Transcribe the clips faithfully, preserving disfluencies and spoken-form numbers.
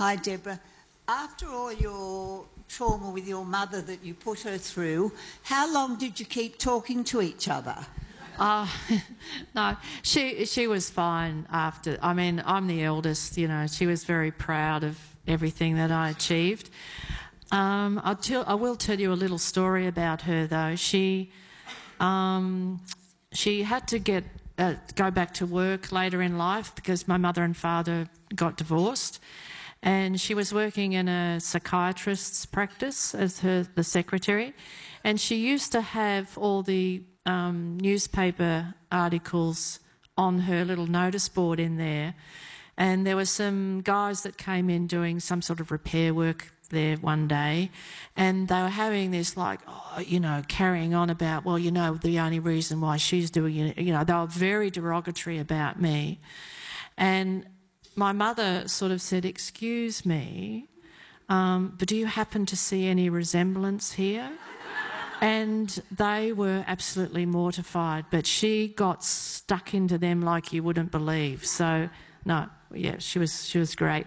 Hi, Deborah. After all your trauma with your mother that you put her through, how long did you keep talking to each other? Uh, no, she she was fine after. I mean, I'm the eldest, you know. She was very proud of everything that I achieved. Um, I'll tell, I will tell you a little story about her, though. She um, she had to get uh, go back to work later in life because my mother and father got divorced, and she was working in a psychiatrist's practice as her the secretary, and she used to have all the um, newspaper articles on her little notice board in there, and there were some guys that came in doing some sort of repair work there one day, and they were having this like, oh, you know, carrying on about, well, you know, the only reason why she's doing it, you know, they were very derogatory about me. And my mother sort of said, excuse me, um, but do you happen to see any resemblance here? And they were absolutely mortified, but she got stuck into them like you wouldn't believe. So, no, yeah, she was, she was great.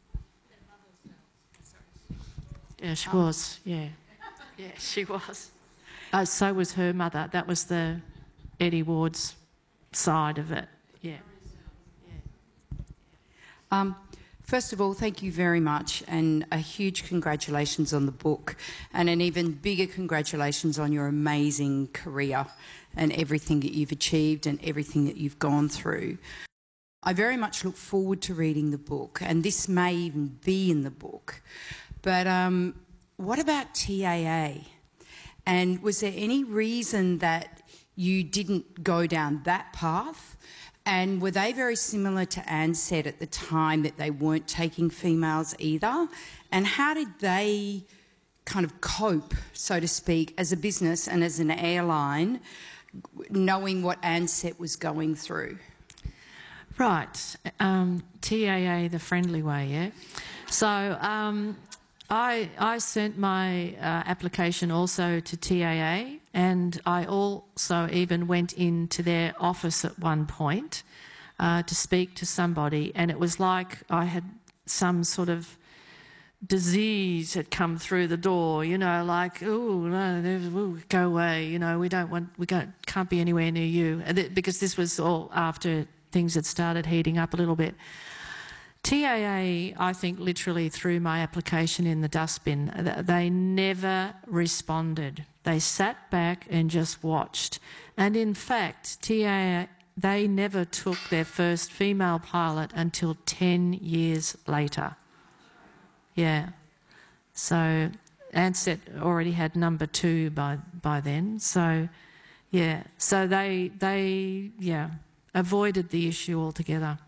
Yeah, she um, was, yeah. Yeah, she was. Uh, so was her mother. That was the Eddie Ward's side of it, yeah. yeah. Um, first of all, thank you very much, and a huge congratulations on the book, and an even bigger congratulations on your amazing career and everything that you've achieved and everything that you've gone through. I very much look forward to reading the book, and this may even be in the book. But um, what about T A A? And was there any reason that you didn't go down that path? And were they very similar to Ansett at the time, that they weren't taking females either? And how did they kind of cope, so to speak, as a business and as an airline, knowing what Ansett was going through? Right. Um, T A A, the friendly way, yeah? So um, I, I sent my uh, application also to T A A, and I also even went into their office at one point uh, to speak to somebody, and it was like I had some sort of disease had come through the door, you know, like, oh, no, ooh, go away, you know, we don't want, we can't, can't be anywhere near you, because this was all after things had started heating up a little bit. T A A, I think, literally threw my application in the dustbin. They never responded. They sat back and just watched. And in fact, T A A, they never took their first female pilot until ten years later. Yeah. So Ansett already had number two by, by then. So, yeah. So they, they, yeah, avoided the issue altogether.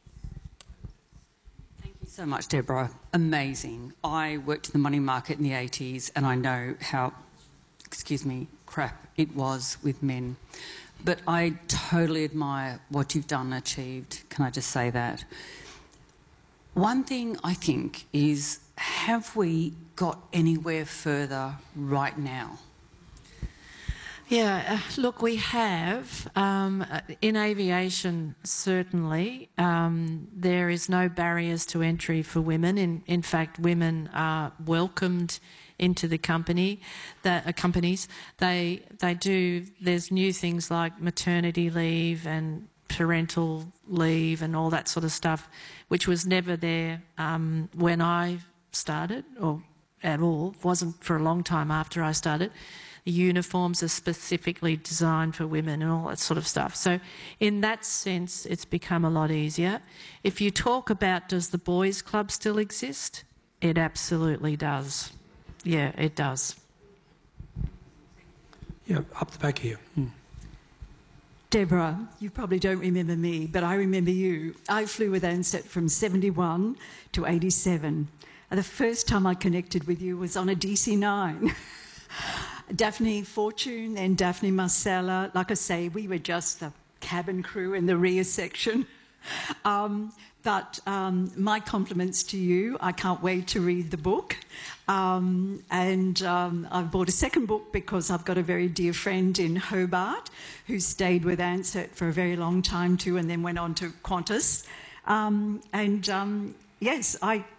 So much, Deborah. Amazing. I worked in the money market in the eighties, and I know how, excuse me, crap it was with men. But I totally admire what you've done and achieved. Can I just say that? One thing I think is, have we got anywhere further right now? Yeah, uh, look, we have. Um, in aviation, certainly, um, there is no barriers to entry for women. In, in fact, women are welcomed into the company, that uh, companies. They they do. There's new things like maternity leave and parental leave and all that sort of stuff, which was never there um, when I started, or at all. Wasn't for a long time after I started. The uniforms are specifically designed for women and all that sort of stuff. So in that sense, it's become a lot easier. If you talk about, does the boys' club still exist? It absolutely does. Yeah, it does. Yeah, up the back here. Hmm. Deborah, you probably don't remember me, but I remember you. I flew with Ansett from seventy-one to eighty-seven. And the first time I connected with you was on a D C nine. Daphne Fortune and Daphne Marcella, like I say, we were just the cabin crew in the rear section. Um, but um, my compliments to you. I can't wait to read the book. Um, and um, I've bought a second book because I've got a very dear friend in Hobart who stayed with Ansett for a very long time too, and then went on to Qantas. Um, and um, yes, I